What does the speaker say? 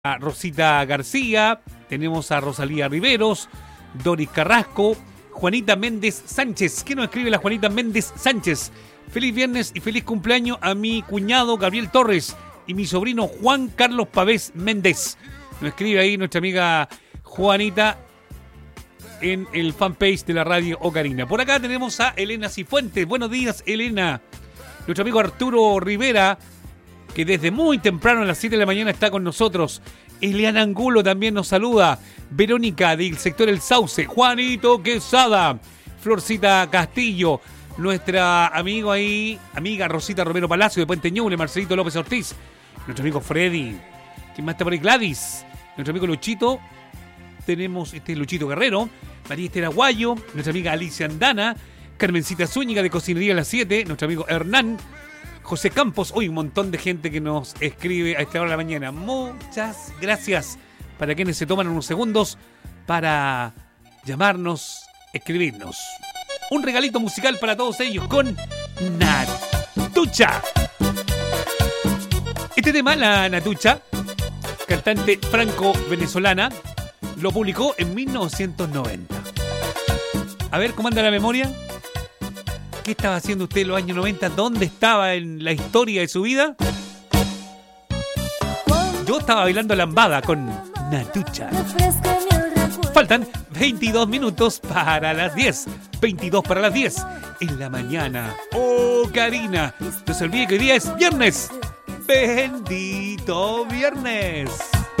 a Rosita García, tenemos a Rosalía Riveros, Doris Carrasco, Juanita Méndez Sánchez. ¿Qué nos escribe la Juanita Méndez Sánchez? Feliz viernes y feliz cumpleaños a mi cuñado Gabriel Torres y mi sobrino Juan Carlos Pavés Méndez. Nos escribe ahí nuestra amiga Juanita en el fanpage de la radio Ocarina. Por acá tenemos a Elena Cifuentes. Buenos días, Elena. Nuestro amigo Arturo Rivera, que desde muy temprano a las 7 de la mañana está con nosotros. Eliana Angulo también nos saluda. Verónica del sector El Sauce. Juanito Quesada. Florcita Castillo. Nuestra amiga Rosita Romero Palacio de Puente Ñuble. Marcelito López Ortiz. Nuestro amigo Freddy. ¿Quién más está por ahí? Gladys. Nuestro amigo Luchito. Tenemos Luchito Guerrero. María Esther Aguayo. Nuestra amiga Alicia Andana. Carmencita Zúñiga de Cocinería a las 7. Nuestro amigo Hernán. José Campos, hoy un montón de gente que nos escribe a esta hora de la mañana. Muchas gracias para quienes se toman unos segundos para llamarnos, escribirnos. Un regalito musical para todos ellos con Natucha. Este tema, la Natucha, cantante franco-venezolana, lo publicó en 1990. A ver, ¿cómo anda la memoria? ¿Qué estaba haciendo usted en los años 90? ¿Dónde estaba en la historia de su vida? Yo estaba bailando lambada con Natucha. Faltan 22 minutos para las 10. 22 para las 10 en la mañana. ¡Oh, Karina! No se olvide que hoy día es viernes. ¡Bendito viernes!